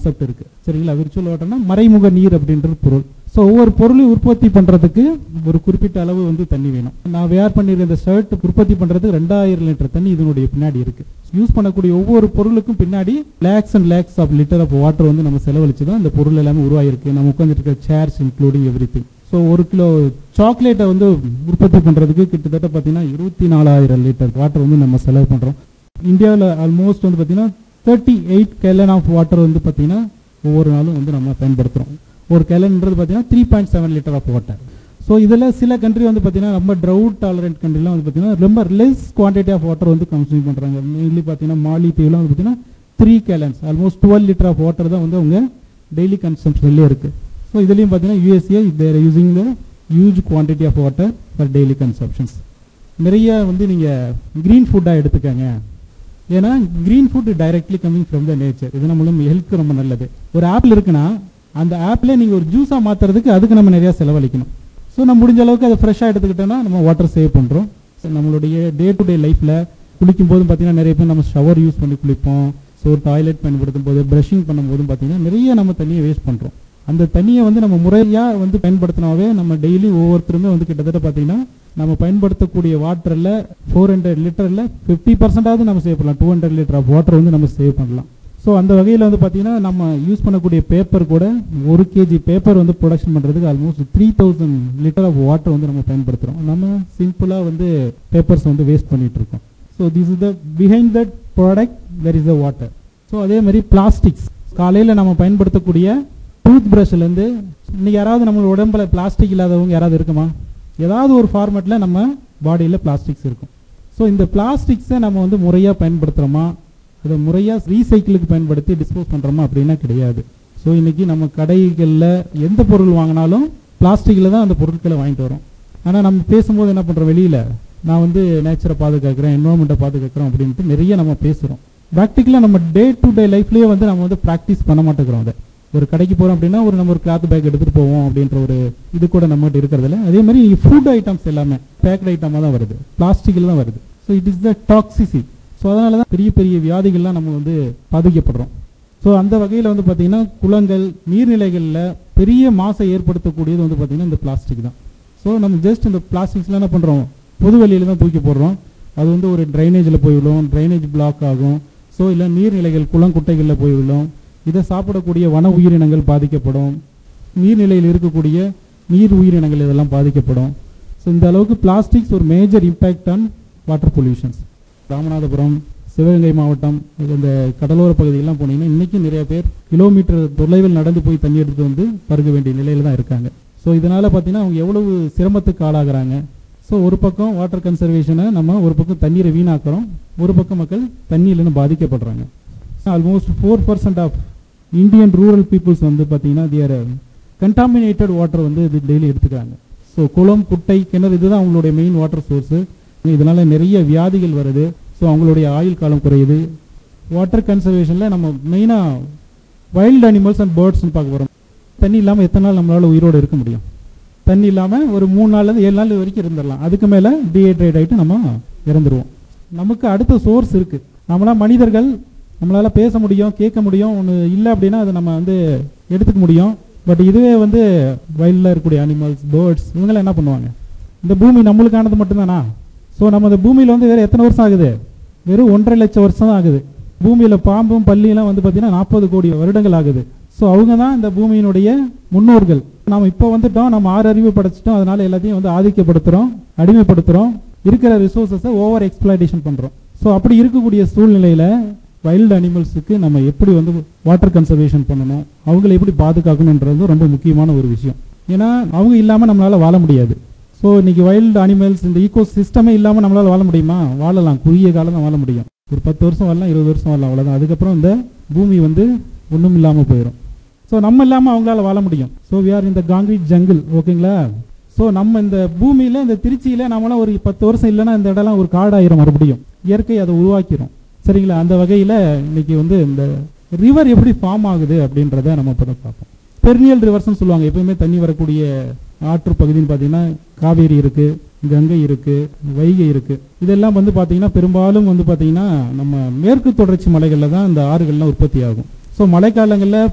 Concept இருக்குது. சரிங்களா, virtual வாட்டர்னா மறைமுக நீர் அப்படின்றது பொருள். ஸோ ஒவ்வொரு பொருளையும் உற்பத்தி பண்ணுறதுக்கு ஒரு குறிப்பிட்ட அளவு வந்து தண்ணி வேணும். நான் வேர் பண்ணியிருக்க இந்த ஷர்ட் உற்பத்தி பண்ணுறதுக்கு 2000 லிட்டர் தண்ணி இதனுடைய பின்னாடி இருக்குது. யூஸ் பண்ணக்கூடிய ஒவ்வொரு பொருளுக்கும் பின்னாடி lakhs and lakhs half litre of water வந்து நம்ம செலவழிச்சு தான் இந்த பொருள் எல்லாமே உருவாயிருக்கு. நம்ம உட்காந்துட்டு இருக்க chairs including every thing. So 1 kilo சாக்லேட்டை வந்து உற்பத்தி பண்ணுறதுக்கு கிட்டத்தட்ட பார்த்தீங்கன்னா 24,000 லிட்டர் வாட்டர் வந்து நம்ம செலவு பண்ணுறோம். இந்தியாவில் ஆல்மோஸ்ட் வந்து பார்த்தீங்கன்னா 38 கேலன் ஆஃப் வாட்டர் வந்து பார்த்தீங்கன்னா ஒவ்வொரு நாளும் வந்து நம்ம பயன்படுத்துகிறோம். ஒரு கேலன்றது பார்த்தீங்கன்னா 3.7 லிட்டர் ஆஃப் வாட்டர். ஸோ இதில் சில கண்ட்ரி வந்து பார்த்தீங்கன்னா ரொம்ப ட்ரவுட் டாலரண்ட் கண்ட்ரிலாம் வந்து பார்த்தீங்கன்னா ரொம்ப லெஸ் குவான்டிட்டி ஆஃப் வாட்டர் வந்து கன்சியூம் பண்ணுறாங்க. மெயின்லி பார்த்தீங்கன்னா மாலி தீவுலாம் வந்து பார்த்தீங்கன்னா 3 கேலன்ஸ் ஆல்மோஸ்ட் 12 லிட்டர் ஆஃப் வாட்டர் தான் வந்து அவங்க டெய்லி கன்சம்ஷன்லேயே இருக்குது. ஸோ இதுலேயும் பார்த்தீங்கன்னா USA there using the huge quantity of water for daily consumptions. நிறைய வந்து நீங்கள் க்ரீன் ஃபுட்டாக எடுத்துக்கங்க. ஏன்னா green food directly coming from the nature. இது நம்மளும் ஹெல்த்துக்கு ரொம்ப நல்லது. ஒரு ஆப்பிள் இருக்குன்னா அந்த ஆப்பிளே நீங்கள் ஒரு ஜூஸாக மாற்றுறதுக்கு அதுக்கு நம்ம நிறையா செலவழிக்கணும். ஸோ நம்ம முடிஞ்ச அளவுக்கு அதை ஃப்ரெஷ்ஷாக எடுத்துக்கிட்டோன்னா நம்ம வாட்டர் சேவ் பண்ணுறோம். நம்மளுடைய டே டு டே லைஃப்பில் குளிக்கும் போதும் பார்த்தீங்கன்னா நிறைய பேர் நம்ம ஷவர் யூஸ் பண்ணி குளிப்போம். ஸோ டாய்லெட் பயன்படுத்தும் போது ப்ரஷிங் பண்ணும்போதும் பார்த்தீங்கன்னா நிறைய நம்ம தண்ணியை வேஸ்ட் பண்ணுறோம். அந்த தண்ணியை வந்து நம்ம முறையாக வந்து பயன்படுத்தினாவே நம்ம டெய்லி ஒவ்வொருத்தருமே வந்து கிட்டத்தட்ட பார்த்தீங்கன்னா நம்ம பயன்படுத்தக்கூடிய வாட்டரில் 400 லிட்டரில் 50% நம்ம சேவ் பண்ணலாம். 200 லிட்டர் ஆஃப் வாட்டர் வந்து நம்ம சேவ் பண்ணலாம். ஸோ அந்த வகையில் வந்து பார்த்தீங்கன்னா நம்ம யூஸ் பண்ணக்கூடிய பேப்பர் கூட 1 kg பேப்பர் வந்து ப்ரொடக்ஷன் பண்ணுறதுக்கு ஆல்மோஸ்ட் 3000 லிட்டர் ஆஃப் வாட்டர் வந்து நம்ம பயன்படுத்துகிறோம். நம்ம சிம்பிளாக வந்து பேப்பர்ஸ் வந்து வேஸ்ட் பண்ணிகிட்டு இருக்கோம். So this is the behind that product there is the water. So அதே மாதிரி பிளாஸ்டிக்ஸ் காலையில் நம்ம பயன்படுத்தக்கூடிய டூத் ப்ரஷ்லேருந்து இன்றைக்கி யாராவது நம்ம உடம்புல பிளாஸ்டிக் இல்லாதவங்க யாராவது இருக்குமா? ஏதாவது ஒரு ஃபார்மேட்டில் நம்ம பாடியில் பிளாஸ்டிக்ஸ் இருக்கும். ஸோ இந்த பிளாஸ்டிக்ஸை நம்ம வந்து முறையாக பயன்படுத்துகிறோமா, அதை முறையாக ரீசைக்கிளுக்கு பயன்படுத்தி டிஸ்போஸ் பண்ணுறோமா அப்படின்னா கிடையாது. ஸோ இன்றைக்கி நம்ம கடைகளில் எந்த பொருள் வாங்கினாலும் பிளாஸ்டிக்கில் தான் அந்த பொருட்களை வாங்கிட்டு வரோம். ஆனால் நம்ம பேசும்போது என்ன பண்ணுறோம், வெளியில் நான் வந்து நேச்சரை பாதுகாக்கிறேன், என்வரான்மெண்ட்டை பாதுகாக்கிறோம் அப்படின்ட்டு நிறைய நம்ம பேசுகிறோம். ப்ராக்டிக்கலாக நம்ம டே டு டே லைஃப்லேயே வந்து நம்ம வந்து ப்ராக்டிஸ் பண்ண மாட்டேங்கிறோம். அதை ஒரு கடைக்கு போகிறோம் அப்படின்னா நம்ம ஒரு கிளாத் பேக் எடுத்துகிட்டு போவோம் அப்படின்ற ஒரு இது கூட நம்மகிட்ட இருக்கிறதில்ல. அதே மாதிரி ஃபுட் ஐட்டம்ஸ் எல்லாமே பேக்டு ஐட்டமாக தான் வருது, பிளாஸ்டிக்கில் தான் வருது. So it is the டாக்ஸிசி. So அதனால தான் பெரிய பெரிய வியாதிகள்லாம் நம்ம வந்து பாதிக்கப்படுறோம். ஸோ அந்த வகையில் வந்து பார்த்திங்கன்னா குளங்கள் நீர்நிலைகளில் பெரிய மாசை ஏற்படுத்தக்கூடியது வந்து பார்த்திங்கன்னா இந்த பிளாஸ்டிக் தான். ஸோ நம்ம ஜஸ்ட் இந்த பிளாஸ்டிக்ஸ்லாம் என்ன பண்ணுறோம், பொது வெளியில் தான் தூக்கி போடுறோம். அது வந்து ஒரு ட்ரைனேஜில் போய் விழும், ட்ரைனேஜ் பிளாக் ஆகும். ஸோ இல்லை நீர்நிலைகள் குளம் குட்டைகளில் போய் விழும். இதை சாப்பிடக்கூடிய வன உயிரினங்கள் பாதிக்கப்படும், நீர்நிலையில் இருக்கக்கூடிய நீர் உயிரினங்கள் இதெல்லாம் பாதிக்கப்படும். ஸோ இந்த அளவுக்கு பிளாஸ்டிக்ஸ் ஒரு major impact on water pollutions. Ramanathapuram, Sivaganga மாவட்டம், இந்த கடலோர பகுதியெல்லாம் போனீங்கன்னா இன்றைக்கும் நிறைய பேர் கிலோமீட்டர் தொலைவில் நடந்து போய் தண்ணி எடுத்து வந்து பருக வேண்டிய நிலையில் தான் இருக்காங்க. ஸோ இதனால் பார்த்தீங்கன்னா அவங்க எவ்வளவு சிரமத்துக்கு ஆளாகிறாங்க. ஸோ ஒரு பக்கம் வாட்டர் கன்சர்வேஷனை நம்ம ஒரு பக்கம் தண்ணீரை வீணாக்கிறோம், ஒரு பக்கம் மக்கள் தண்ணியில்னு பாதிக்கப்படுறாங்க. Almost 4% of Indian rural peoples வந்து பார்த்தீங்கன்னா தேர் கண்டாமினேட்டட் வாட்டர் வந்து இது டெய்லி எடுத்துக்கிறாங்க. ஸோ குளம் குட்டை கிணறு இதுதான் அவங்களுடைய மெயின் வாட்டர் சோர்ஸு. இதனால் நிறைய வியாதிகள் வருது. ஸோ அவங்களுடைய ஆயுள் காலம் குறையுது. வாட்டர் கன்சர்வேஷனில் நம்ம மெயினாக வைல்டு அனிமல்ஸ் அண்ட் பேர்ட்ஸ்னு பார்க்க போகிறோம். தண்ணி இல்லாமல் எத்தனை நாள் நம்மளால் உயிரோடு இருக்க முடியும்? தண்ணி இல்லாமல் ஒரு 3 நாள்லேருந்து 7 நாள் வரைக்கும் இருந்துடலாம். அதுக்கு மேலே டீஹைட்ரேட் ஆகிட்டு நம்ம இறந்துருவோம். நமக்கு அடுத்த சோர்ஸ் இருக்குது. நம்மளாம் மனிதர்கள் நம்மளால் பேச முடியும், கேட்க முடியும், ஒன்று இல்லை அப்படின்னா அதை நம்ம வந்து எடுத்துக்க முடியும். பட் இதுவே வந்து வைல்டில் இருக்கக்கூடிய அனிமல்ஸ், பேர்ட்ஸ் இவங்களாம் என்ன பண்ணுவாங்க? இந்த பூமி நம்மளுக்கானது மட்டும்தானா? ஸோ நம்ம இந்த பூமியில் வந்து வேறு எத்தனை வருஷம் ஆகுது? வெறும் 1.5 லட்சம் வருஷம் தான் ஆகுது. பூமியில் பாம்பும் பள்ளியெல்லாம் வந்து பார்த்தீங்கன்னா 40 கோடி வருடங்கள் ஆகுது. ஸோ அவங்க தான் இந்த பூமியினுடைய முன்னோர்கள். நம்ம இப்போ வந்துட்டோம், நம்ம 6 அறிவு படைச்சிட்டோம், அதனால எல்லாத்தையும் வந்து ஆதிக்கப்படுத்துகிறோம், அடிமைப்படுத்துகிறோம், இருக்கிற ரிசோர்ஸஸை ஓவர் எக்ஸ்ப்ளாய்டேஷன் பண்ணுறோம். ஸோ அப்படி இருக்கக்கூடிய சூழ்நிலையில் வைல்டு அனிமல்ஸுக்கு நம்ம எப்படி வந்து வாட்டர் கன்சர்வேஷன் பண்ணணும், அவங்களை எப்படி பாதுகாக்கணுன்றது ரொம்ப முக்கியமான ஒரு விஷயம். ஏன்னா அவங்க இல்லாமல் நம்மளால் வாழ முடியாது. ஸோ இன்றைக்கி வைல்டு அனிமல்ஸ் இந்த ஈகோ சிஸ்டமே இல்லாமல் நம்மளால் வாழ முடியுமா? வாழலாம், குறுகிய காலம் தான் வாழ முடியும். ஒரு 10 வருஷம் வாழலாம், 20 வருஷம் வாழலாம், அவ்வளோதான். அதுக்கப்புறம் இந்த பூமி வந்து ஒன்றும் இல்லாமல் போயிடும். ஸோ நம்ம இல்லாமல் அவங்களால வாழ முடியும். ஸோ வி ஆர் இந்த காங்கிரீட் ஜங்கிள், ஓகேங்களா? ஸோ நம்ம இந்த பூமியில் இந்த திருச்சியில் நம்மளாம் ஒரு 10 வருஷம் இல்லைன்னா இந்த இடம்லாம் ஒரு காடாயிரம் மறுபடியும். இயற்கை அதை உருவாக்கிறோம், சரிங்களா? அந்த வகையில் இன்னைக்கு வந்து இந்த ரிவர் எப்படி ஃபார்ம் ஆகுது அப்படின்றத நம்ம இப்போ தான் பார்ப்போம். பெர்னியல் ரிவர்ஸ்னு சொல்லுவாங்க. எப்பவுமே தண்ணி வரக்கூடிய ஆற்று பகுதின்னு பார்த்தீங்கன்னா காவேரி இருக்குது, கங்கை இருக்குது, வைகை இருக்குது. இதெல்லாம் வந்து பார்த்தீங்கன்னா பெரும்பாலும் வந்து பார்த்தீங்கன்னா நம்ம மேற்கு தொடர்ச்சி மலைகளில் தான் இந்த ஆறுகள்லாம் உற்பத்தி ஆகும். ஸோ மழைக்காலங்களில்